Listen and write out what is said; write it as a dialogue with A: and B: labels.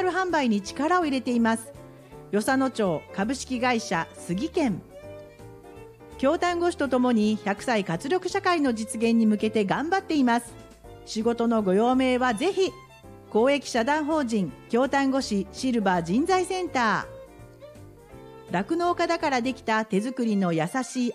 A: 販売に力を入れています。与謝野町株式会社杉健。京丹後市とともに100歳活力社会の実現に向けて頑張っています。仕事のご用命はぜひ。公益社団法人京丹後市シルバー人材センター。酪農家だからできた手作りの優しい